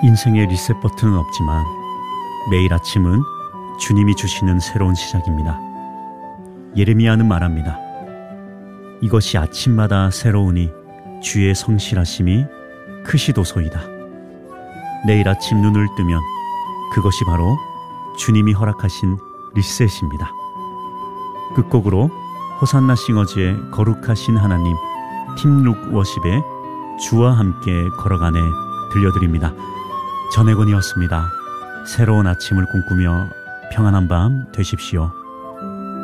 인생의 리셋 버튼은 없지만 매일 아침은 주님이 주시는 새로운 시작입니다. 예레미야는 말합니다. 이것이 아침마다 새로우니 주의 성실하심이 크시도소이다. 내일 아침 눈을 뜨면 그것이 바로 주님이 허락하신 리셋입니다. 끝곡으로 호산나 싱어즈의 거룩하신 하나님, 팀룩 워십의 주와 함께 걸어가네 들려드립니다. 전혜곤이었습니다. 새로운 아침을 꿈꾸며 평안한 밤 되십시오.